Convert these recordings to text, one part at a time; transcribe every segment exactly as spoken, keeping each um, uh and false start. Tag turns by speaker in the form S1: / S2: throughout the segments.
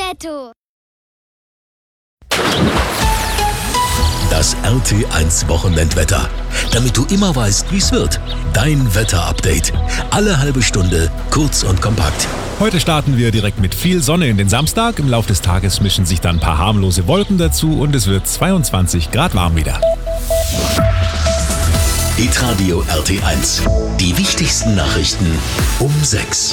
S1: Netto.
S2: Das R T eins Wochenendwetter. Damit du immer weißt, wie es wird. Dein Wetterupdate. Alle halbe Stunde, kurz und kompakt.
S3: Heute starten wir direkt mit viel Sonne in den Samstag. Im Laufe des Tages mischen sich dann ein paar harmlose Wolken dazu und es wird zweiundzwanzig Grad warm wieder.
S2: Hitradio R T eins. Die wichtigsten Nachrichten um sechs.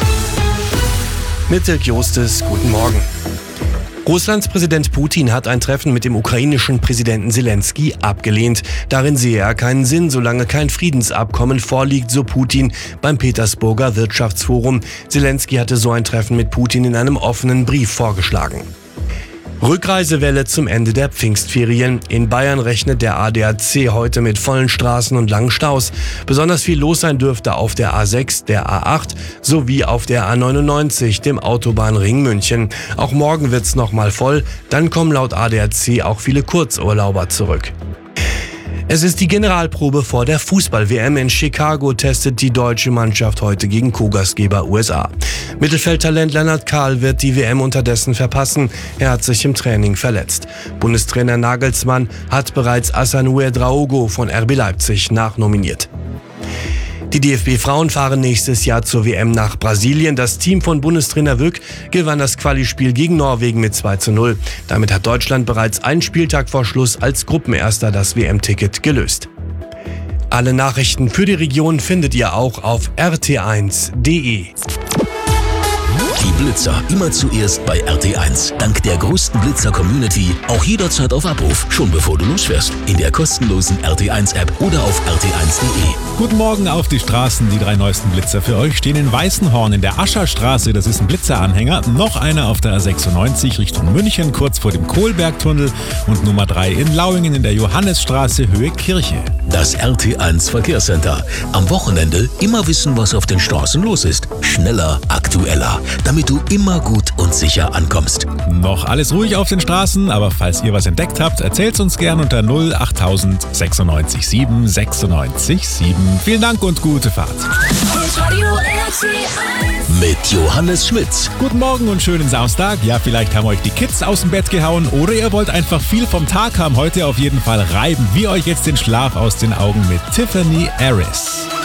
S4: Mit Dirk Jostes, guten Morgen. Russlands Präsident Putin hat ein Treffen mit dem ukrainischen Präsidenten Zelensky abgelehnt. Darin sehe er keinen Sinn, solange kein Friedensabkommen vorliegt, so Putin beim Petersburger Wirtschaftsforum. Zelensky hatte so ein Treffen mit Putin in einem offenen Brief vorgeschlagen. Rückreisewelle zum Ende der Pfingstferien. In Bayern rechnet der A D A C heute mit vollen Straßen und langen Staus. Besonders viel los sein dürfte auf der A sechs, der A acht sowie auf der A neunundneunzig, dem Autobahnring München. Auch morgen wird's nochmal voll. Dann kommen laut A D A C auch viele Kurzurlauber zurück. Es ist die Generalprobe vor der Fußball-W M. In Chicago testet die deutsche Mannschaft heute gegen Co-Gastgeber U S A. Mittelfeldtalent Lennart Kahl wird die W M unterdessen verpassen. Er hat sich im Training verletzt. Bundestrainer Nagelsmann hat bereits Hassan Ouedraogo von R B Leipzig nachnominiert. Die D F B-Frauen fahren nächstes Jahr zur W M nach Brasilien. Das Team von Bundestrainer Wück gewann das Quali-Spiel gegen Norwegen mit zwei zu null. Damit hat Deutschland bereits einen Spieltag vor Schluss als Gruppenerster das W M-Ticket gelöst. Alle Nachrichten für die Region findet ihr auch auf r t eins punkt d e.
S2: Die Blitzer immer zuerst bei R T eins. Dank der größten Blitzer-Community auch jederzeit auf Abruf, schon bevor du losfährst. In der kostenlosen R T eins App oder auf r t eins punkt d e.
S3: Guten Morgen auf die Straßen. Die drei neuesten Blitzer für euch stehen in Weißenhorn in der Ascherstraße. Das ist ein Blitzeranhänger. Noch einer auf der A sechsundneunzig Richtung München, kurz vor dem Kohlbergtunnel. Und Nummer drei in Lauingen in der Johannesstraße, Höhe Kirche.
S2: Das R T eins Verkehrscenter. Am Wochenende immer wissen, was auf den Straßen los ist. Schneller, aktueller. Damit du immer gut und sicher ankommst.
S3: Noch alles ruhig auf den Straßen, aber falls ihr was entdeckt habt, erzählt's uns gern unter null acht null null sechs sieben sechsundneunzig sieben. Vielen Dank und gute Fahrt.
S2: Mit Johannes Schmitz.
S3: Guten Morgen und schönen Samstag. Ja, vielleicht haben euch die Kids aus dem Bett gehauen oder ihr wollt einfach viel vom Tag haben. Heute auf jeden Fall reiben wir euch jetzt den Schlaf aus den Augen mit Tiffany Harris.